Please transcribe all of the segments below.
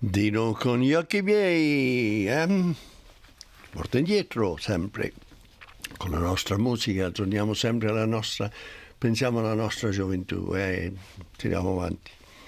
Dino con gli occhi miei, porta indietro sempre, con la nostra musica torniamo sempre alla nostra, pensiamo alla nostra gioventù e tiriamo avanti.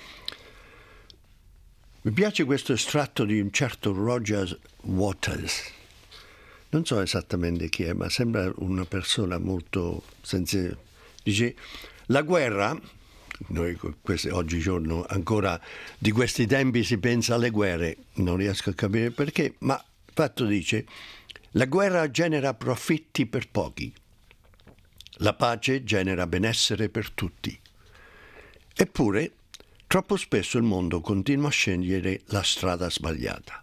Mi piace questo estratto di un certo Roger Waters, non so esattamente chi è, ma sembra una persona molto sensibile. Dice, la guerra... Noi oggigiorno ancora di questi tempi si pensa alle guerre, non riesco a capire perché, ma il fatto dice la guerra genera profitti per pochi, la pace genera benessere per tutti. Eppure troppo spesso il mondo continua a scegliere la strada sbagliata.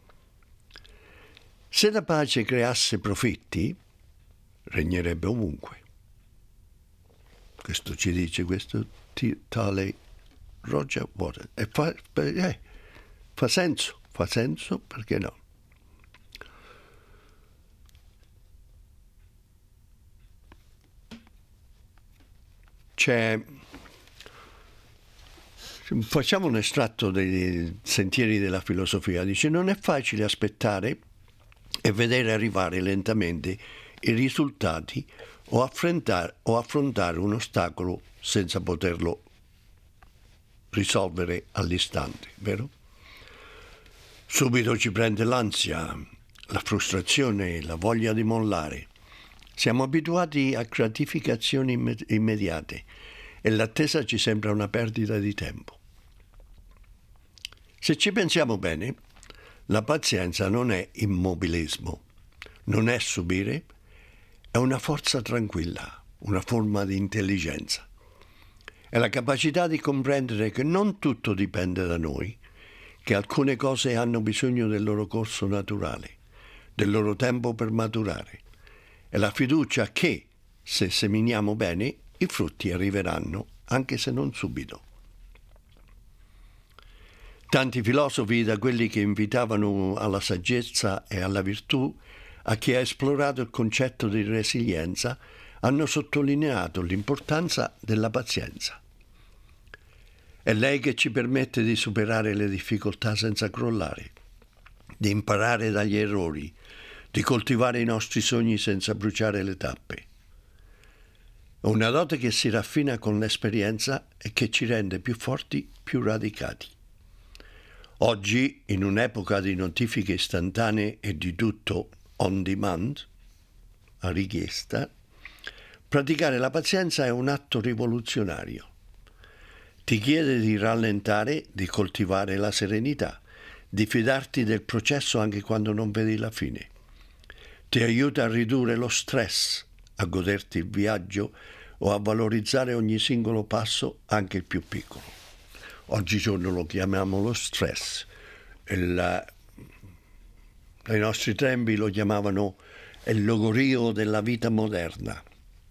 Se la pace creasse profitti, regnerebbe ovunque. Questo ci dice questo tale Roger Waters. E fa senso, perché no? Facciamo un estratto dei sentieri della filosofia. Dice, non è facile aspettare e vedere arrivare lentamente i risultati o affrontare un ostacolo senza poterlo risolvere all'istante, vero? Subito ci prende l'ansia, la frustrazione, la voglia di mollare. Siamo abituati a gratificazioni immediate e l'attesa ci sembra una perdita di tempo. Se ci pensiamo bene, la pazienza non è immobilismo, non è subire, è una forza tranquilla, una forma di intelligenza. È la capacità di comprendere che non tutto dipende da noi, che alcune cose hanno bisogno del loro corso naturale, del loro tempo per maturare. È la fiducia che, se seminiamo bene, i frutti arriveranno, anche se non subito. Tanti filosofi, da quelli che invitavano alla saggezza e alla virtù, a chi ha esplorato il concetto di resilienza, hanno sottolineato l'importanza della pazienza. È lei che ci permette di superare le difficoltà senza crollare, di imparare dagli errori, di coltivare i nostri sogni senza bruciare le tappe. È una dote che si raffina con l'esperienza e che ci rende più forti, più radicati. Oggi, in un'epoca di notifiche istantanee e di tutto on demand, a richiesta, praticare la pazienza è un atto rivoluzionario. Ti chiede di rallentare, di coltivare la serenità, di fidarti del processo anche quando non vedi la fine. Ti aiuta a ridurre lo stress, a goderti il viaggio o a valorizzare ogni singolo passo, anche il più piccolo. Oggigiorno lo chiamiamo lo stress. Nei nostri tempi lo chiamavano il logorio della vita moderna.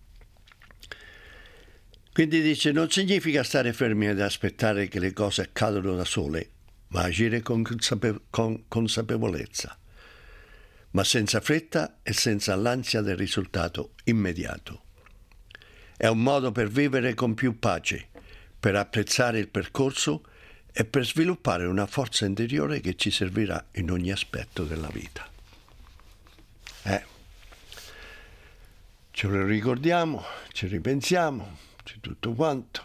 Quindi dice, non significa stare fermi ad aspettare che le cose accadano da sole, ma agire con consapevolezza, ma senza fretta e senza l'ansia del risultato immediato. È un modo per vivere con più pace, per apprezzare il percorso e per sviluppare una forza interiore che ci servirà in ogni aspetto della vita. Ce lo ricordiamo, ci ripensiamo, c'è tutto quanto.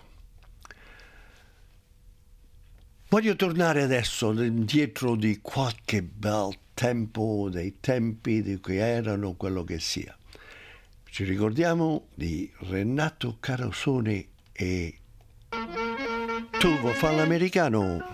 Voglio tornare adesso indietro di qualche bel tempo, dei tempi di cui erano, quello che sia. Ci ricordiamo di Renato Carosone e Tu vuoi fare l'americano?